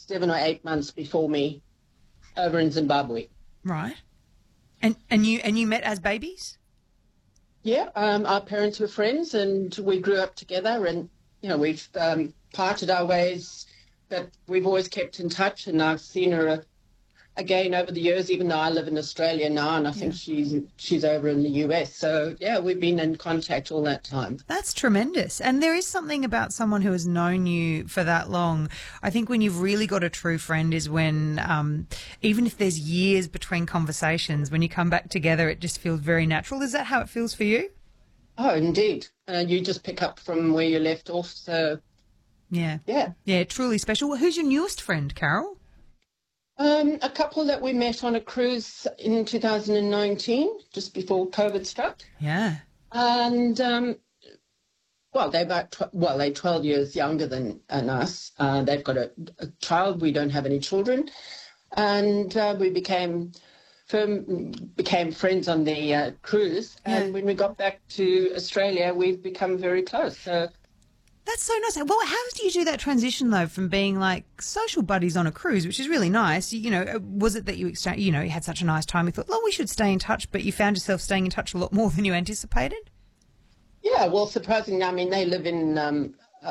7 or 8 months before me over in Zimbabwe. Right. And you met as babies? Yeah, our parents were friends and we grew up together, and, we've parted our ways, but we've always kept in touch, and I've seen her again over the years, even though I live in Australia now, and I think she's over in the US. So, yeah, we've been in contact all that time. That's tremendous. And there is something about someone who has known you for that long. I think when you've really got a true friend is when, even if there's years between conversations, when you come back together, it just feels very natural. Is that how it feels for you? Oh, indeed. You just pick up from where you left off. So, yeah. Yeah. Yeah, truly special. Well, who's your newest friend, Carol? A couple that we met on a cruise in 2019, just before COVID struck. Yeah. And, they're 12 years younger than us. They've got a child. We don't have any children. And we became friends on the cruise. Yeah. And when we got back to Australia, we've become very close. So That's so nice. Well, how did you do that transition, though, from being like social buddies on a cruise, which is really nice? Was it that you had such a nice time, you thought, we should stay in touch, but you found yourself staying in touch a lot more than you anticipated? yeah, well, surprisingly, they live in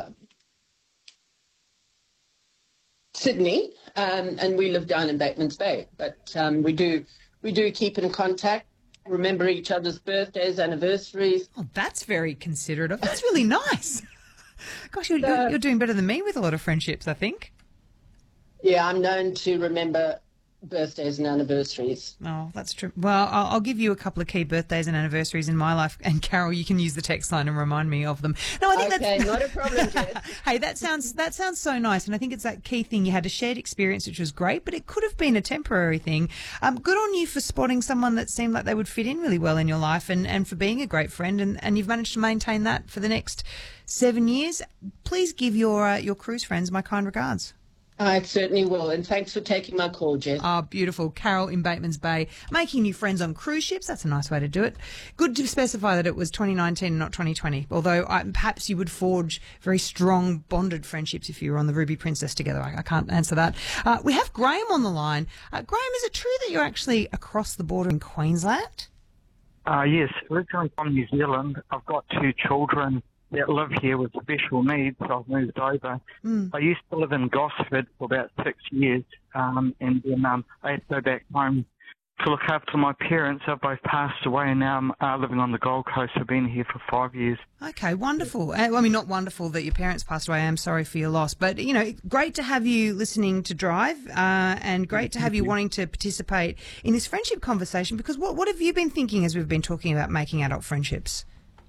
Sydney, and we live down in Batemans Bay. But we do keep in contact, remember each other's birthdays, anniversaries. Oh, that's very considerate of. That's really nice. Gosh, you're doing better than me with a lot of friendships, I think. Yeah, I'm known to remember birthdays and anniversaries. Oh, that's true. Well, I'll give you a couple of key birthdays and anniversaries in my life, and Carol, you can use the text line and remind me of them. No, I think okay, not a problem, Jess. Hey, that sounds so nice, and I think it's that key thing. You had a shared experience, which was great, but it could have been a temporary thing. Good on you for spotting someone that seemed like they would fit in really well in your life, and for being a great friend, and you've managed to maintain that for the next 7 years. Please give your cruise friends my kind regards. I certainly will, and thanks for taking my call, Jess. Oh, beautiful. Carol in Batemans Bay, making new friends on cruise ships. That's a nice way to do it. Good to specify that it was 2019 and not 2020, although perhaps you would forge very strong bonded friendships if you were on the Ruby Princess together. I can't answer that. We have Graham on the line. Graham, is it true that you're actually across the border in Queensland? Yes, originally from New Zealand. I've got 2 children that live here with special needs. I've moved over. I used to live in Gosford for about 6 years, and then I had to go back home to look after my parents. They've both passed away, and now I'm living on the Gold Coast. I've been here for 5 years. Okay, wonderful. Not wonderful that your parents passed away. I'm sorry for your loss. But, great to have you listening to Drive, and great to have you wanting to participate in this friendship conversation, because what have you been thinking as we've been talking about making adult friendships?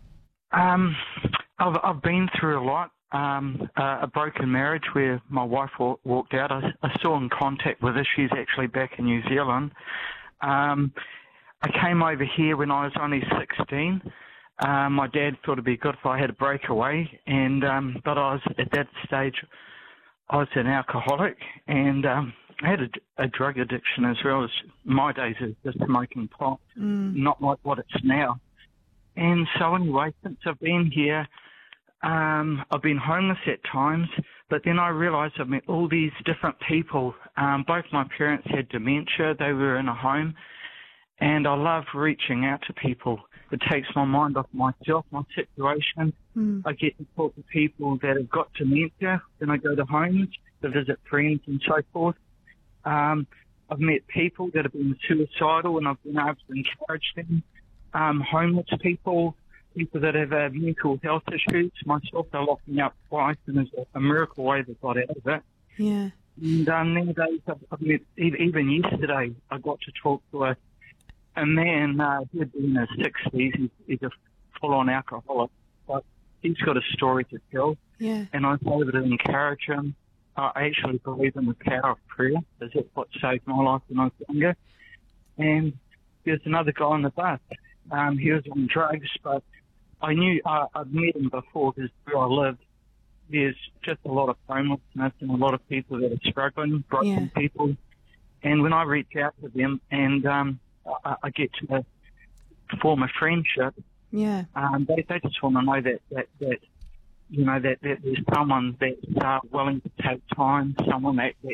I've been through a lot. A broken marriage where my wife walked out. I'm still in contact with her. She's actually back in New Zealand. I came over here when I was only 16. My dad thought it'd be good if I had a breakaway, but I was at that stage, I was an alcoholic, and I had a drug addiction as well. As my days of just smoking pot, not like what it's now. And so anyway, since I've been here, I've been homeless at times, but then I realised I've met all these different people. Both my parents had dementia. They were in a home, and I love reaching out to people. It takes my mind off myself, my situation. I get to talk to people that have got dementia. Then I go to homes to visit friends and so forth. I've met people that have been suicidal, and I've been able to encourage them. Homeless people that have mental health issues. Myself, they locked me up twice, and there's a miracle way they got out of it. Yeah. And nowadays, I've met, even yesterday, I got to talk to a man who had been in his 60s. He's a full-on alcoholic, but he's got a story to tell. Yeah. And I was able to encourage him. I actually believe in the power of prayer, because that's what saved my life when I was younger. And there's another guy on the bus. He was on drugs, but I knew I'd met him before, because where I live, there's just a lot of homelessness and a lot of people that are struggling, broken people. And when I reach out to them and I get to form a friendship, they just want to know that there's someone that's willing to take time, someone that